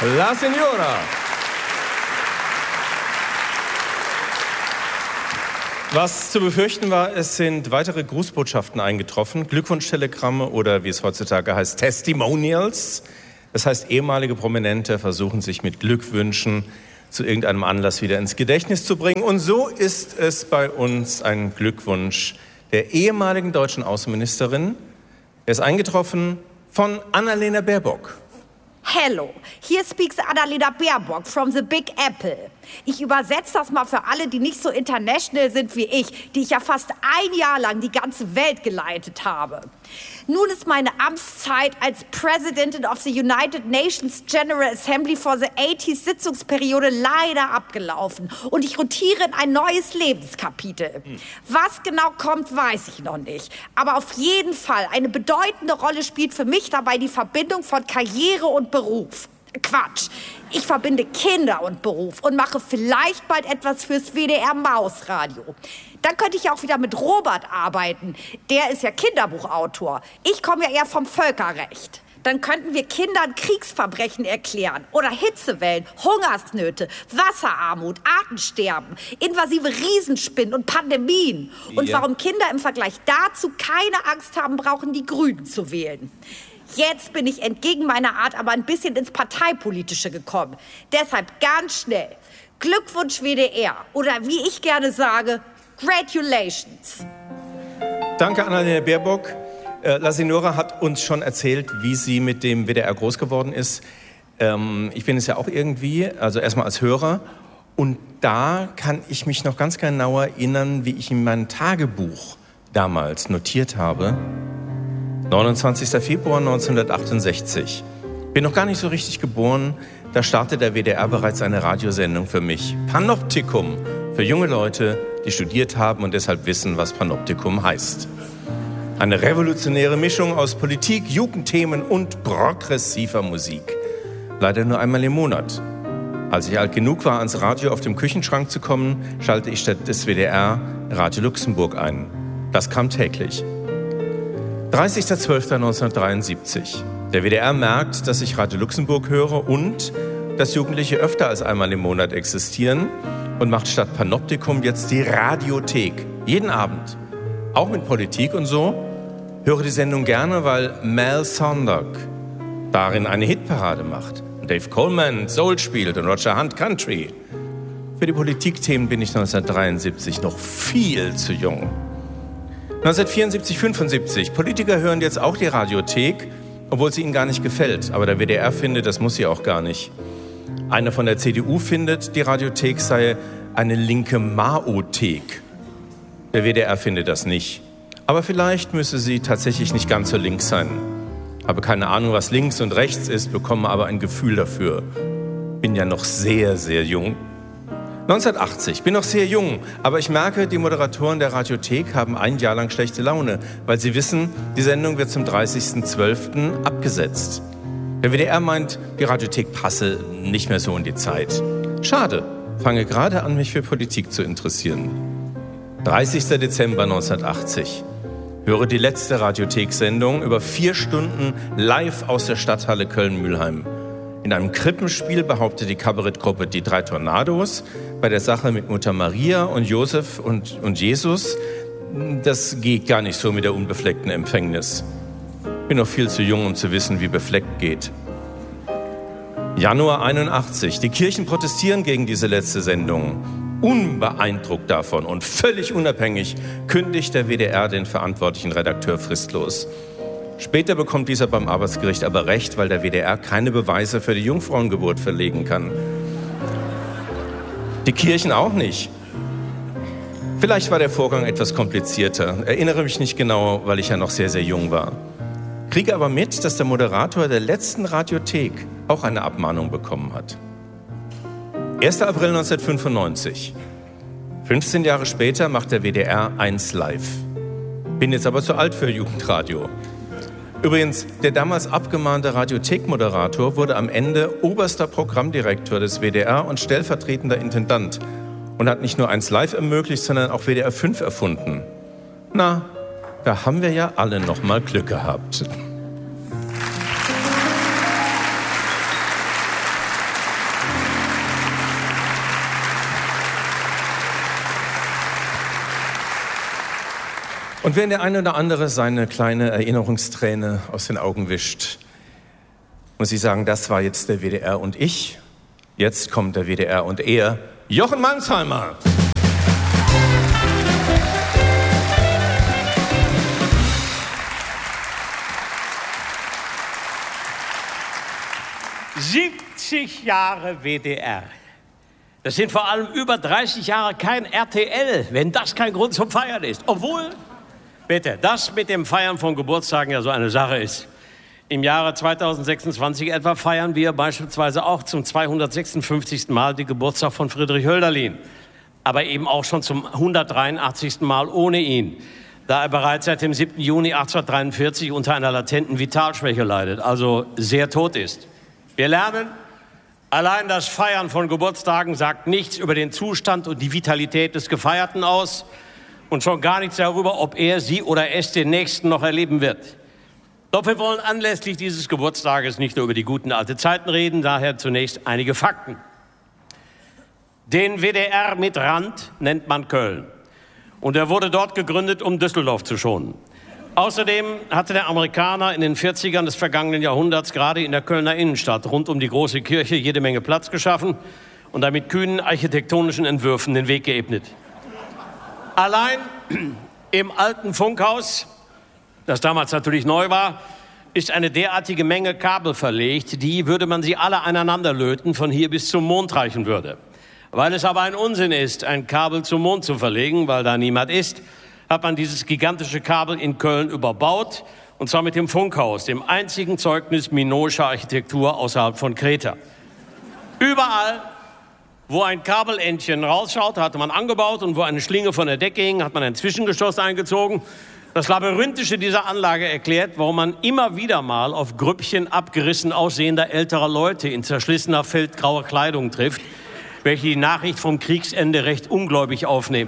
La Signora. Was zu befürchten war, es sind weitere Grußbotschaften eingetroffen, Glückwunschtelegramme oder wie es heutzutage heißt, Testimonials. Das heißt, ehemalige Prominente versuchen sich mit Glückwünschen zu irgendeinem Anlass wieder ins Gedächtnis zu bringen. Und so ist es bei uns ein Glückwunsch der ehemaligen deutschen Außenministerin. Er ist eingetroffen von Annalena Baerbock. Hello, here speaks Annalena Baerbock from the Big Apple. Ich übersetze das mal für alle, die nicht so international sind wie ich, die ich ja fast ein Jahr lang die ganze Welt geleitet habe. Nun ist meine Amtszeit als President of the United Nations General Assembly for the 80th Sitzungsperiode leider abgelaufen und ich rotiere in ein neues Lebenskapitel. Was genau kommt, weiß ich noch nicht. Aber auf jeden Fall eine bedeutende Rolle spielt für mich dabei die Verbindung von Karriere und Beruf. Quatsch. Ich verbinde Kinder und Beruf und mache vielleicht bald etwas fürs WDR-Mausradio. Dann könnte ich auch wieder mit Robert arbeiten. Der ist ja Kinderbuchautor. Ich komme ja eher vom Völkerrecht. Dann könnten wir Kindern Kriegsverbrechen erklären oder Hitzewellen, Hungersnöte, Wasserarmut, Artensterben, invasive Riesenspinnen und Pandemien. Und warum Kinder im Vergleich dazu keine Angst haben brauchen, die Grünen zu wählen. Jetzt bin ich entgegen meiner Art aber ein bisschen ins Parteipolitische gekommen. Deshalb ganz schnell. Glückwunsch WDR oder wie ich gerne sage, Gratulations. Danke, Annalena Baerbock. La Signora hat uns schon erzählt, wie sie mit dem WDR groß geworden ist. Ich bin es ja auch irgendwie, also erstmal als Hörer. Und da kann ich mich noch ganz genau erinnern, wie ich in meinem Tagebuch damals notiert habe. 29. Februar 1968. Bin noch gar nicht so richtig geboren. Da startete der WDR bereits eine Radiosendung für mich. Panoptikum. Für junge Leute, die studiert haben und deshalb wissen, was Panoptikum heißt. Eine revolutionäre Mischung aus Politik, Jugendthemen und progressiver Musik. Leider nur einmal im Monat. Als ich alt genug war, ans Radio auf dem Küchenschrank zu kommen, schalte ich statt des WDR Radio Luxemburg ein. Das kam täglich. 30.12.1973. Der WDR merkt, dass ich Radio Luxemburg höre und dass Jugendliche öfter als einmal im Monat existieren und macht statt Panoptikum jetzt die Radiothek. Jeden Abend. Auch mit Politik und so. Höre die Sendung gerne, weil Mel Sondag darin eine Hitparade macht. Dave Coleman Soul spielt und Roger Hunt Country. Für die Politikthemen bin ich 1973 noch viel zu jung. 1974, 75. Politiker hören jetzt auch die Radiothek, obwohl sie ihnen gar nicht gefällt. Aber der WDR findet, das muss sie auch gar nicht. Einer von der CDU findet, die Radiothek sei eine linke Maothek. Der WDR findet das nicht. Aber vielleicht müsse sie tatsächlich nicht ganz so links sein. Habe keine Ahnung, was links und rechts ist, bekomme aber ein Gefühl dafür. Bin ja noch sehr, sehr jung. 1980, bin noch sehr jung, aber ich merke, die Moderatoren der Radiothek haben ein Jahr lang schlechte Laune, weil sie wissen, die Sendung wird zum 30.12. abgesetzt. Der WDR meint, die Radiothek passe nicht mehr so in die Zeit. Schade, fange gerade an, mich für Politik zu interessieren. 30. Dezember 1980. Höre die letzte Radiothek-Sendung über 4 Stunden live aus der Stadthalle Köln-Mühlheim. In einem Krippenspiel behauptet die Kabarettgruppe Die 3 Tornados bei der Sache mit Mutter Maria und Josef und Jesus, das geht gar nicht so mit der unbefleckten Empfängnis. Bin noch viel zu jung, um zu wissen, wie befleckt geht. Januar 81. Die Kirchen protestieren gegen diese letzte Sendung. Unbeeindruckt davon und völlig unabhängig kündigt der WDR den verantwortlichen Redakteur fristlos. Später bekommt dieser beim Arbeitsgericht aber Recht, weil der WDR keine Beweise für die Jungfrauengeburt verlegen kann. Die Kirchen auch nicht. Vielleicht war der Vorgang etwas komplizierter. Erinnere mich nicht genau, weil ich ja noch sehr, sehr jung war. Kriege aber mit, dass der Moderator der letzten Radiothek auch eine Abmahnung bekommen hat. 1. April 1995. 15 Jahre später macht der WDR 1 live. Bin jetzt aber zu alt für Jugendradio. Übrigens, der damals abgemahnte Radiothek-Moderator wurde am Ende oberster Programmdirektor des WDR und stellvertretender Intendant und hat nicht nur 1 live ermöglicht, sondern auch WDR 5 erfunden. Na, da haben wir ja alle noch mal Glück gehabt. Und wenn der eine oder andere seine kleine Erinnerungsträne aus den Augen wischt, muss ich sagen, das war jetzt der WDR und ich. Jetzt kommt der WDR und er, Jochen Mannsheimer. »70 Jahre WDR. Das sind vor allem über 30 Jahre kein RTL, wenn das kein Grund zum Feiern ist. Obwohl, bitte, das mit dem Feiern von Geburtstagen ja so eine Sache ist. Im Jahre 2026 etwa feiern wir beispielsweise auch zum 256. Mal den Geburtstag von Friedrich Hölderlin. Aber eben auch schon zum 183. Mal ohne ihn, da er bereits seit dem 7. Juni 1843 unter einer latenten Vitalschwäche leidet, also sehr tot ist. Wir lernen, allein das Feiern von Geburtstagen sagt nichts über den Zustand und die Vitalität des Gefeierten aus und schon gar nichts darüber, ob er, sie oder es den Nächsten noch erleben wird. Doch wir wollen anlässlich dieses Geburtstages nicht nur über die guten alten Zeiten reden, daher zunächst einige Fakten. Den WDR mit Rand nennt man Köln. Und er wurde dort gegründet, um Düsseldorf zu schonen. Außerdem hatte der Amerikaner in den 40ern des vergangenen Jahrhunderts gerade in der Kölner Innenstadt rund um die große Kirche jede Menge Platz geschaffen und damit kühnen architektonischen Entwürfen den Weg geebnet. Allein im alten Funkhaus, das damals natürlich neu war, ist eine derartige Menge Kabel verlegt, die, würde man sie alle aneinander löten, von hier bis zum Mond reichen würde. Weil es aber ein Unsinn ist, ein Kabel zum Mond zu verlegen, weil da niemand ist, hat man dieses gigantische Kabel in Köln überbaut, und zwar mit dem Funkhaus, dem einzigen Zeugnis minoischer Architektur außerhalb von Kreta. Überall, wo ein Kabelendchen rausschaut, hatte man angebaut, und wo eine Schlinge von der Decke hing, hat man ein Zwischengeschoss eingezogen. Das Labyrinthische dieser Anlage erklärt, warum man immer wieder mal auf Grüppchen abgerissen aussehender älterer Leute in zerschlissener feldgrauer Kleidung trifft, welche die Nachricht vom Kriegsende recht ungläubig aufnehmen.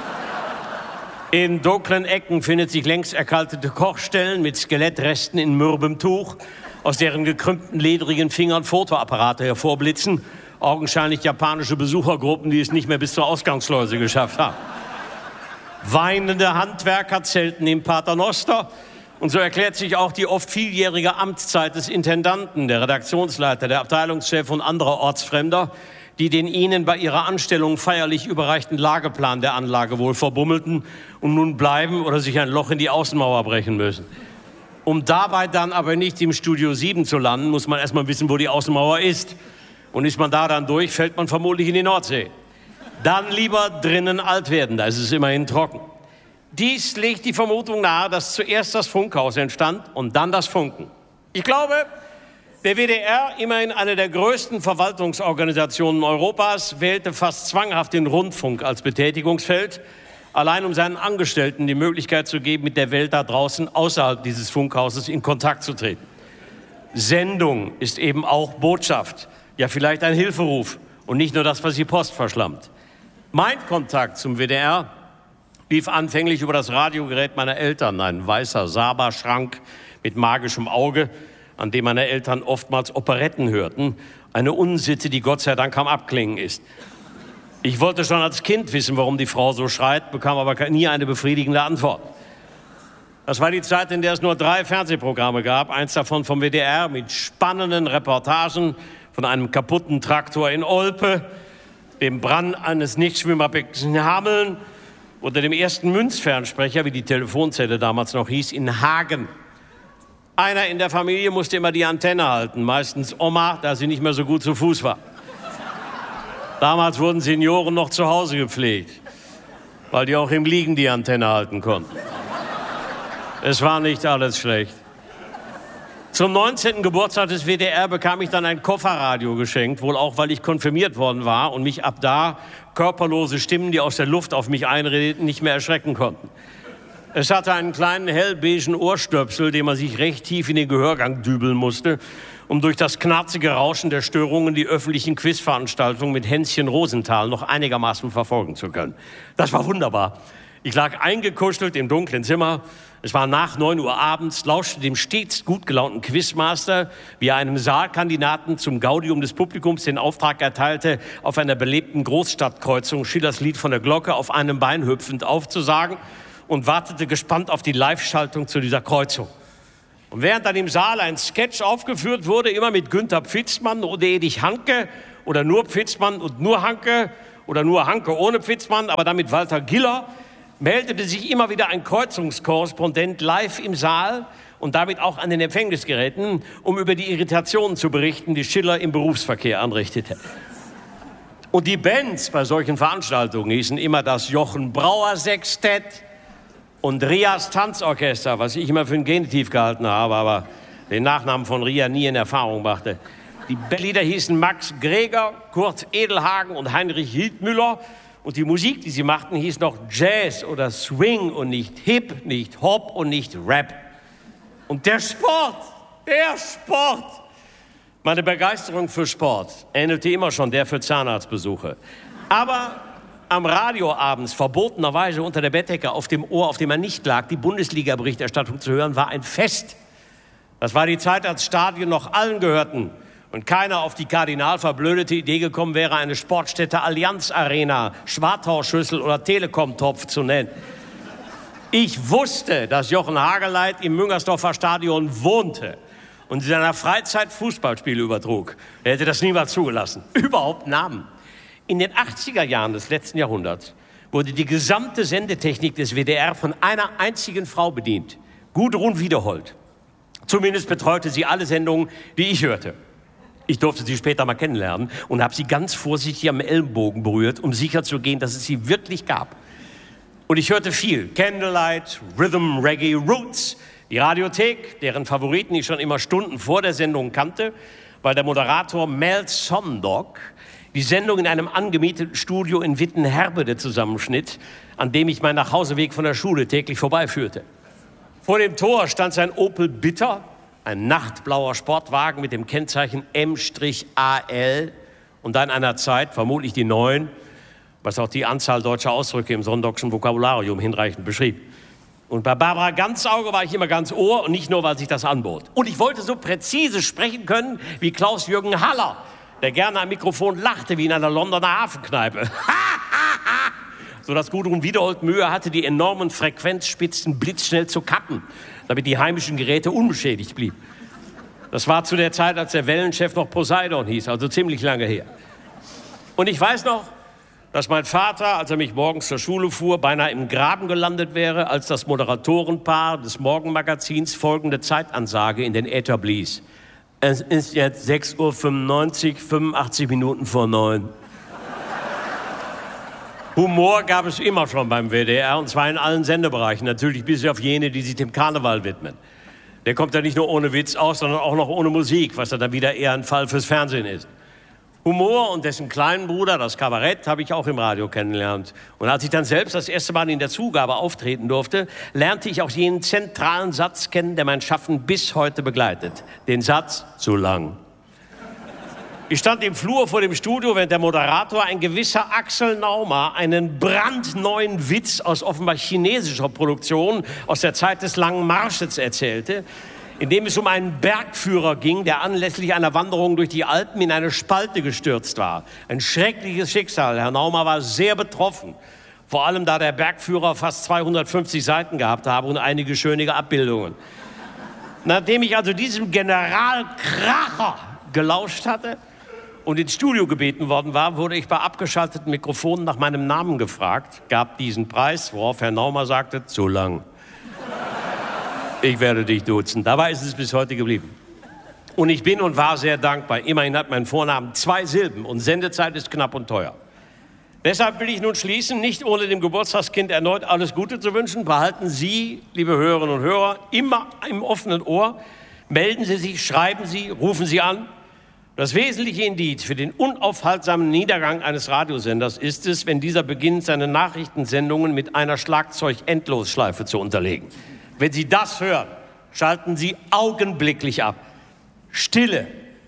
In dunklen Ecken findet sich längst erkaltete Kochstellen mit Skelettresten in mürbem Tuch, aus deren gekrümmten, ledrigen Fingern Fotoapparate hervorblitzen, augenscheinlich japanische Besuchergruppen, die es nicht mehr bis zur Ausgangsschleuse geschafft haben. Weinende Handwerker zelten im Paternoster, und so erklärt sich auch die oft vieljährige Amtszeit des Intendanten, der Redaktionsleiter, der Abteilungschef und anderer Ortsfremder, die den ihnen bei ihrer Anstellung feierlich überreichten Lageplan der Anlage wohl verbummelten und nun bleiben oder sich ein Loch in die Außenmauer brechen müssen. Um dabei dann aber nicht im Studio 7 zu landen, muss man erstmal wissen, wo die Außenmauer ist. Und ist man da dann durch, fällt man vermutlich in die Nordsee. Dann lieber drinnen alt werden, da ist es immerhin trocken. Dies legt die Vermutung nahe, dass zuerst das Funkhaus entstand und dann das Funken. Ich glaube, der WDR, immerhin eine der größten Verwaltungsorganisationen Europas, wählte fast zwanghaft den Rundfunk als Betätigungsfeld, allein um seinen Angestellten die Möglichkeit zu geben, mit der Welt da draußen außerhalb dieses Funkhauses in Kontakt zu treten. Sendung ist eben auch Botschaft, ja vielleicht ein Hilferuf und nicht nur das, was die Post verschlammt. Mein Kontakt zum WDR lief anfänglich über das Radiogerät meiner Eltern, ein weißer Saba-Schrank mit magischem Auge, an dem meine Eltern oftmals Operetten hörten. Eine Unsitte, die Gott sei Dank am Abklingen ist. Ich wollte schon als Kind wissen, warum die Frau so schreit, bekam aber nie eine befriedigende Antwort. Das war die Zeit, in der es nur 3 Fernsehprogramme gab, eins davon vom WDR mit spannenden Reportagen von einem kaputten Traktor in Olpe, dem Brand eines Nichtschwimmerbeckens in Hameln oder dem ersten Münzfernsprecher, wie die Telefonzelle damals noch hieß, in Hagen. Einer in der Familie musste immer die Antenne halten, meistens Oma, da sie nicht mehr so gut zu Fuß war. Damals wurden Senioren noch zu Hause gepflegt, weil die auch im Liegen die Antenne halten konnten. Es war nicht alles schlecht. Zum 19. Geburtstag des WDR bekam ich dann ein Kofferradio geschenkt, wohl auch, weil ich konfirmiert worden war und mich ab da körperlose Stimmen, die aus der Luft auf mich einredeten, nicht mehr erschrecken konnten. Es hatte einen kleinen hellbeigen Ohrstöpsel, den man sich recht tief in den Gehörgang dübeln musste, um durch das knarzige Rauschen der Störungen die öffentlichen Quizveranstaltungen mit Hänschen Rosenthal noch einigermaßen verfolgen zu können. Das war wunderbar. Ich lag eingekuschelt im dunklen Zimmer. Es war nach 9 Uhr abends, lauschte dem stets gut gelaunten Quizmaster, wie er einem Saalkandidaten zum Gaudium des Publikums den Auftrag erteilte, auf einer belebten Großstadtkreuzung Schillers Lied von der Glocke auf einem Bein hüpfend aufzusagen. und wartete gespannt auf die Live-Schaltung zu dieser Kreuzung. Und während dann im Saal ein Sketch aufgeführt wurde, immer mit Günther Pfitzmann oder Edich Hanke oder nur Pfitzmann und nur Hanke oder nur Hanke ohne Pfitzmann, aber dann mit Walter Giller, meldete sich immer wieder ein Kreuzungskorrespondent live im Saal und damit auch an den Empfängnisgeräten, um über die Irritationen zu berichten, die Schiller im Berufsverkehr anrichtete. Und die Bands bei solchen Veranstaltungen hießen immer das Jochen Brauer Sextett und Rias Tanzorchester, was ich immer für ein Genitiv gehalten habe, aber den Nachnamen von Ria nie in Erfahrung brachte. Die Bandlieder hießen Max Greger, Kurt Edelhagen und Heinrich Hildmüller. Und die Musik, die sie machten, hieß noch Jazz oder Swing und nicht Hip, nicht Hop und nicht Rap. Und der Sport. Meine Begeisterung für Sport ähnelte immer schon der für Zahnarztbesuche. Aber am Radio abends verbotenerweise unter der Bettdecke auf dem Ohr, auf dem er nicht lag, die Bundesliga-Berichterstattung zu hören, war ein Fest. Das war die Zeit, als Stadien noch allen gehörten und keiner auf die kardinal verblödete Idee gekommen wäre, eine Sportstätte Allianz Arena, Schwartauschüssel oder Telekom-Topf zu nennen. Ich wusste, dass Jochen Hageleit im Müngersdorfer Stadion wohnte und in seiner Freizeit Fußballspiele übertrug. Er hätte das niemals zugelassen. Überhaupt Namen. In den 80er Jahren des letzten Jahrhunderts wurde die gesamte Sendetechnik des WDR von einer einzigen Frau bedient. Gudrun Wiederhold. Zumindest betreute sie alle Sendungen, die ich hörte. Ich durfte sie später mal kennenlernen und habe sie ganz vorsichtig am Ellenbogen berührt, um sicherzugehen, dass es sie wirklich gab. Und ich hörte viel. Candlelight, Rhythm, Reggae, Roots, die Radiothek, deren Favoriten ich schon immer Stunden vor der Sendung kannte, weil der Moderator Mel Sondok die Sendung in einem angemieteten Studio in Wittenherbede zusammenschnitt, an dem ich meinen Nachhauseweg von der Schule täglich vorbeiführte. Vor dem Tor stand sein Opel Bitter, ein nachtblauer Sportwagen mit dem Kennzeichen M-AL und dann einer Zeit, vermutlich die 9, was auch die Anzahl deutscher Ausdrücke im Sondokschen Vokabularium hinreichend beschrieb. Und bei Barbara Ganzauge war ich immer ganz Ohr und nicht nur, weil sich das anbot. Und ich wollte so präzise sprechen können wie Klaus-Jürgen Haller, der gerne am Mikrofon lachte wie in einer Londoner Hafenkneipe. Sodass Gudrun Wiederhold Mühe hatte, die enormen Frequenzspitzen blitzschnell zu kappen, damit die heimischen Geräte unbeschädigt blieben. Das war zu der Zeit, als der Wellenchef noch Poseidon hieß, also ziemlich lange her. Und ich weiß noch, dass mein Vater, als er mich morgens zur Schule fuhr, beinahe im Graben gelandet wäre, als das Moderatorenpaar des Morgenmagazins folgende Zeitansage in den Äther blies. Es ist jetzt 6:95 Uhr, 85 Minuten vor 9. Humor gab es immer schon beim WDR, und zwar in allen Sendebereichen. Natürlich bis auf jene, die sich dem Karneval widmen. Der kommt ja nicht nur ohne Witz aus, sondern auch noch ohne Musik, was dann wieder eher ein Fall fürs Fernsehen ist. Humor und dessen kleinen Bruder, das Kabarett, habe ich auch im Radio kennengelernt. Und als ich dann selbst das erste Mal in der Zugabe auftreten durfte, lernte ich auch jenen zentralen Satz kennen, der mein Schaffen bis heute begleitet. Den Satz, zu lang. Ich stand im Flur vor dem Studio, während der Moderator, ein gewisser Axel Naumer, einen brandneuen Witz aus offenbar chinesischer Produktion aus der Zeit des Langen Marsches erzählte, in dem es um einen Bergführer ging, der anlässlich einer Wanderung durch die Alpen in eine Spalte gestürzt war. Ein schreckliches Schicksal. Herr Naumer war sehr betroffen. Vor allem, da der Bergführer fast 250 Seiten gehabt habe und einige schöne Abbildungen. Nachdem ich also diesem Generalkracher gelauscht hatte und ins Studio gebeten worden war, wurde ich bei abgeschalteten Mikrofonen nach meinem Namen gefragt, gab diesen Preis, worauf Herr Naumer sagte, zu lang. Ich werde dich duzen. Dabei ist es bis heute geblieben. Und ich bin und war sehr dankbar. Immerhin hat mein Vornamen 2 Silben und Sendezeit ist knapp und teuer. Deshalb will ich nun schließen, nicht ohne dem Geburtstagskind erneut alles Gute zu wünschen. Behalten Sie, liebe Hörerinnen und Hörer, immer im offenen Ohr. Melden Sie sich, schreiben Sie, rufen Sie an. Das wesentliche Indiz für den unaufhaltsamen Niedergang eines Radiosenders ist es, wenn dieser beginnt, seine Nachrichtensendungen mit einer Schlagzeug-Endlosschleife zu unterlegen. Wenn Sie das hören, schalten Sie augenblicklich ab. Stille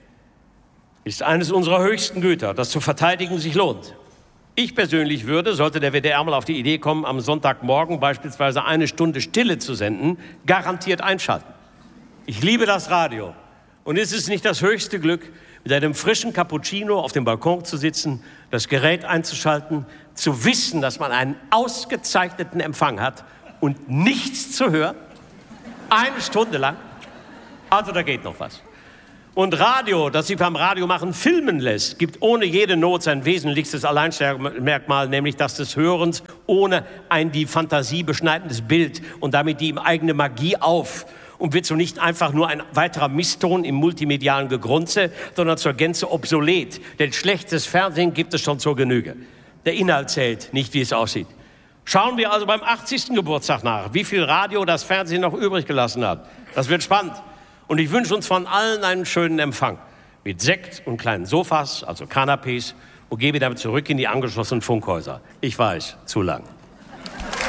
ist eines unserer höchsten Güter, das zu verteidigen sich lohnt. Ich persönlich würde, sollte der WDR mal auf die Idee kommen, am Sonntagmorgen beispielsweise 1 Stunde Stille zu senden, garantiert einschalten. Ich liebe das Radio. Und ist es nicht das höchste Glück, mit einem frischen Cappuccino auf dem Balkon zu sitzen, das Gerät einzuschalten, zu wissen, dass man einen ausgezeichneten Empfang hat und nichts zu hören. 1 Stunde lang. Also da geht noch was. Und Radio, das sich beim Radiomachen filmen lässt, gibt ohne jede Not sein wesentlichstes Alleinstellungsmerkmal, nämlich das des Hörens ohne ein die Fantasie beschneidendes Bild und damit die ihm eigene Magie auf und wird so nicht einfach nur ein weiterer Misston im multimedialen Gegrunze, sondern zur Gänze obsolet. Denn schlechtes Fernsehen gibt es schon zur Genüge. Der Inhalt zählt, nicht wie es aussieht. Schauen wir also beim 80. Geburtstag nach, wie viel Radio das Fernsehen noch übrig gelassen hat. Das wird spannend. Und ich wünsche uns von allen einen schönen Empfang. Mit Sekt und kleinen Sofas, also Canapés, und gebe damit zurück in die angeschlossenen Funkhäuser. Ich weiß, zu lang.